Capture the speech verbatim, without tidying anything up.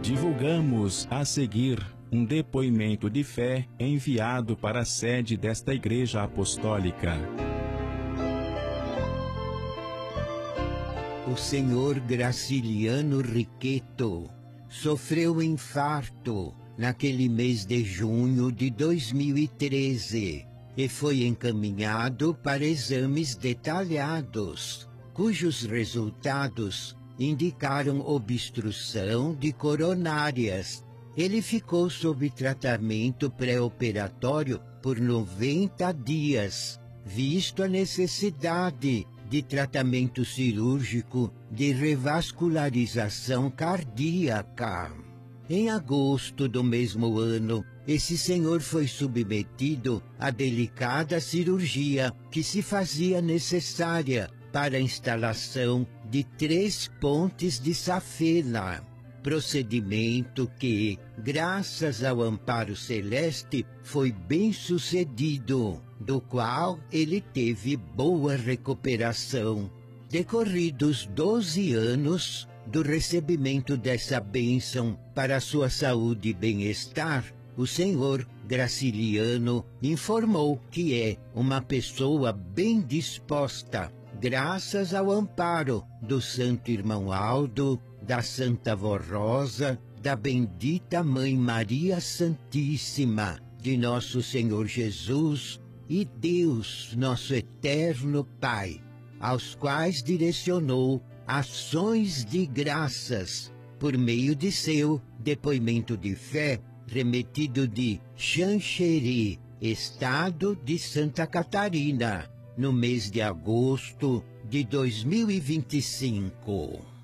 Divulgamos a seguir um depoimento de fé enviado para a sede desta Igreja Apostólica. O senhor Graciliano Riqueto sofreu um infarto naquele mês de junho de dois mil e treze e foi encaminhado para exames detalhados, cujos resultados indicaram obstrução de coronárias. Ele ficou sob tratamento pré-operatório por noventa dias, visto a necessidade de tratamento cirúrgico de revascularização cardíaca. Em agosto do mesmo ano, esse senhor foi submetido a delicada cirurgia que se fazia necessária para a instalação de três pontes de safena, procedimento que, graças ao amparo celeste, foi bem sucedido, do qual ele teve boa recuperação. Decorridos doze anos do recebimento dessa bênção para sua saúde e bem-estar, o senhor Graciliano informou que é uma pessoa bem disposta, graças ao amparo do Santo Irmão Aldo, da Santa Vó Rosa, da bendita Mãe Maria Santíssima, de nosso Senhor Jesus e Deus, nosso eterno Pai, aos quais direcionou ações de graças por meio de seu depoimento de fé remetido de Xanxerê, estado de Santa Catarina, no mês de agosto de dois mil e vinte e cinco.